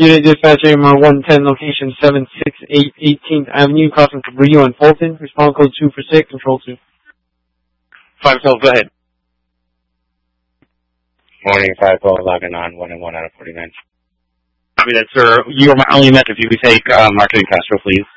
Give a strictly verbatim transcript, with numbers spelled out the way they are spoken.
Unit Dispatch A M R one ten, location seven six eight eighteenth Avenue, crossing Cabrillo and Fulton. Respond code two for six, control two. five twelve, go ahead. Morning, five twelve, logging on, one and one out of forty-nine. Copy that, sir. You are my only message. If you could take uh, Marketing Castro, please.